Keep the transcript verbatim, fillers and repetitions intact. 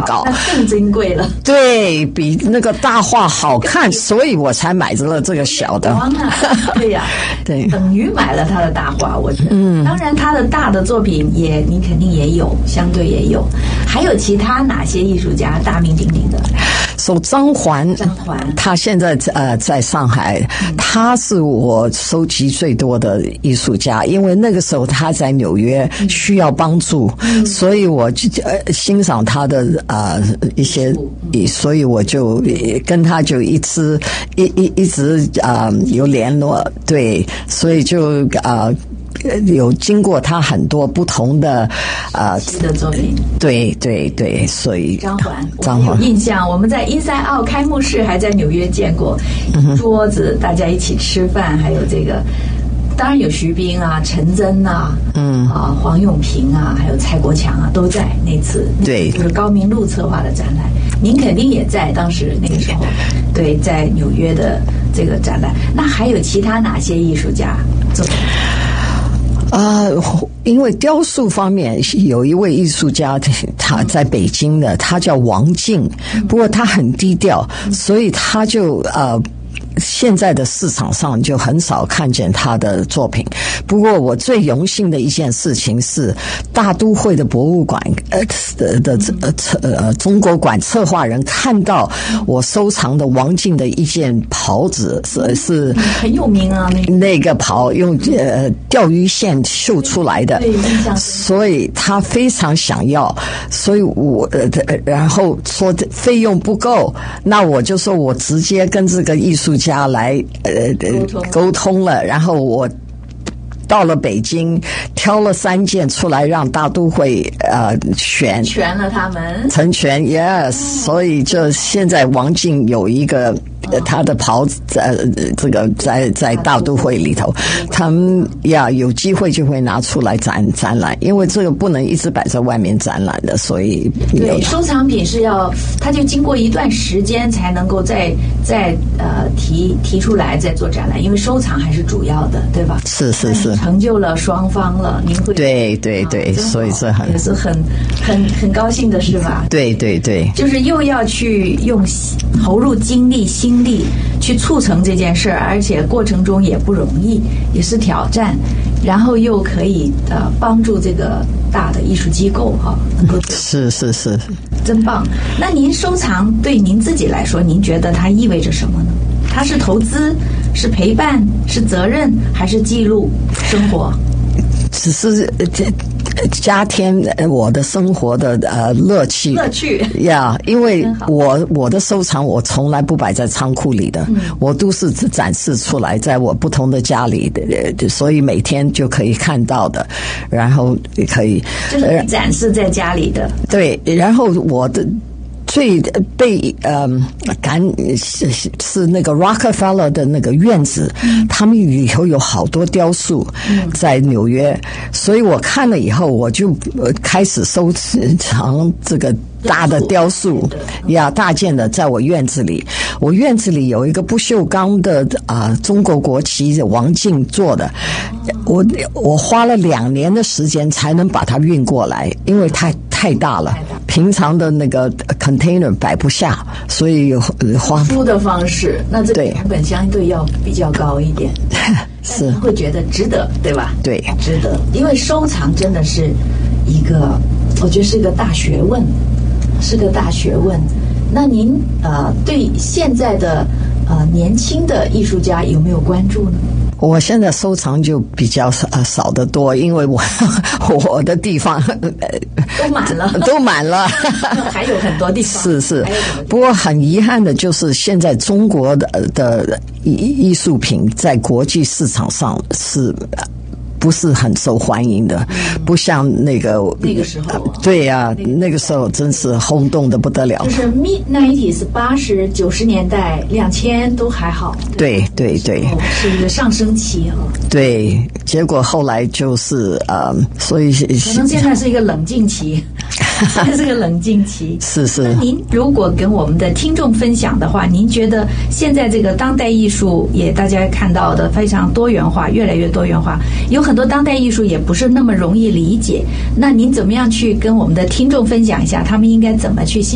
稿， 那更珍贵了。 对，比那个大画好看，所以我才买了这个小的。 啊、对呀、啊， 对， 等于买了他的大画，我觉得。嗯，当然他的大的作品也你肯定也有，相对也有。还有其他哪些艺术家大名鼎鼎的？ 说张环， 张环， 他现在呃在上海，嗯、他是我收集最多的艺术家，因为那个时候他在纽约需要帮助，嗯、所以我就呃欣赏他的呃一些，嗯、所以我就跟他就一直一一一直啊、呃、有联络，对，所以就啊。呃有经过他很多不同的呃的作品， 对对对，所以张环， 张环有印象，我们在Inside Out开幕式还在纽约见过，嗯、桌子大家一起吃饭，还有这个，当然有徐冰啊、陈真啊，嗯啊黄永平啊，还有蔡国强啊，都在那次， 对， 就是高明路策划的展览，您肯定也在当时那个时候，对，在纽约的这个展览，那还有其他哪些艺术家作品？ 啊、呃，因为雕塑方面有一位艺术家，他在北京的，他叫王静，不过他很低调，所以他就呃。现在的市场上就很少看见他的作品，不过我最荣幸的一件事情是大都会的博物馆呃的呃呃中国馆策划人看到我收藏的王静的一件袍子，是是很有名啊，那个那个袍用呃钓鱼线绣出来的，所以他非常想要，所以我呃然后说费用不够，那我就说我直接跟这个艺术家家来呃沟通了，然后我到了北京，挑了三件出来让大都会呃选， 全了他们成全 ，yes，、哦、所以就现在王静有一个。呃，他的袍子在、呃、这个在在大都会里头，他们呀有机会就会拿出来展展览，因为这个不能一直摆在外面展览的，所以对收藏品是要，它就经过一段时间才能够再再呃提提出来再做展览，因为收藏还是主要的，对吧？ 是是是， 成就了双方了，您会对对对，啊、所以这很也是很很很高兴的是吧？ 对对对， 就是又要去用投入精力心。力去促成这件事儿，而且过程中也不容易，也是挑战，然后又可以呃帮助这个大的艺术机构哈，能够是是是， 真棒。那您收藏对您自己来说，您觉得它意味着什么呢？它是投资，是陪伴，是责任，还是记录生活？ 只是这。加添我的生活的呃乐趣， 乐趣呀， yeah, 因为我我的收藏我从来不摆在仓库里的，嗯、我都是展示出来，在我不同的家里的，所以每天就可以看到的，然后可以就是展示在家里的， 对，然后我的。最被呃感是是那个 Rockefeller 的那个院子，嗯、他们里头有好多雕塑，在纽约，嗯、所以我看了以后，我就开始收藏这个大的雕塑呀，大件的，在我院子里。我院子里有一个不锈钢的啊、呃、中国国旗，王静做的，我我花了两年的时间才能把它运过来，因为太太大了，平常的那个 container 摆不下，所以花出的方式，那这个成本相对要比较高一点，是会觉得值得，对吧？ 对， 值得，因为收藏真的是一个，我觉得是一个大学问，是个大学问。那您呃对现在的呃年轻的艺术家有没有关注呢？ 我现在收藏就比较呃少得多，因为我我的地方都满了， 都满了， 还有很多地方是是。不过很遗憾的就是现在中国的的艺艺术品在国际市场上是。不是很受欢迎的，嗯、不像那个那个时候， 对呀、啊，那个时候真是轰动的不得了。 就是 mid nineties 八十九十年代两千都还好， 对对对， 是一个上升期哈。 对，结果后来就是呃，所以可能现在是一个冷静期，现在是个冷静期。 是是。 那您如果跟我们的听众分享的话，您觉得现在这个当代艺术也大家看到的非常多元化，越来越多元化，有很多当代艺术也不是那么容易理解，那您怎么样去跟我们的听众分享一下，他们应该怎么去